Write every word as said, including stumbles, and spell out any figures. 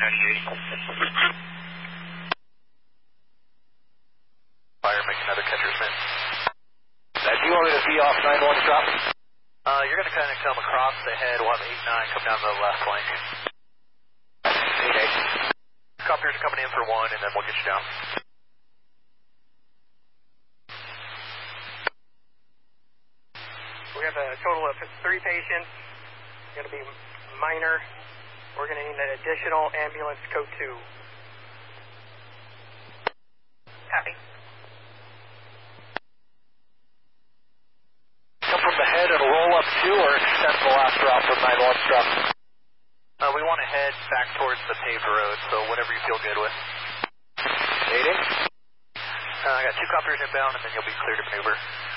ninety eighty. Fire, make another catcher's mitt. Uh, do you want me to be off nine one drop? Uh, you're going to kind of come across the head. We'll have eight nine come down the left flank. eight eight. Copters are coming in for one, and then we'll get you down. We have a total of three patients. Going to be minor. We're going to need an additional ambulance code two. Copy. Come from the head and roll up two, or extend the last drop from nine one drop? Uh, we want to head back towards the paved road, so whatever you feel good with. eight eight. Uh, I got two copters inbound, and then you'll be clear to maneuver.